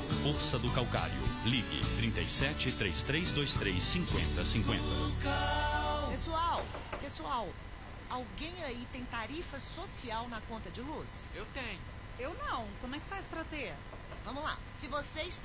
força do calcário. Ligue 37 3323 5050. Pessoal, alguém aí tem tarifa social na conta de luz? Eu tenho. Eu não. Como é que faz pra ter? Vamos lá. Se você está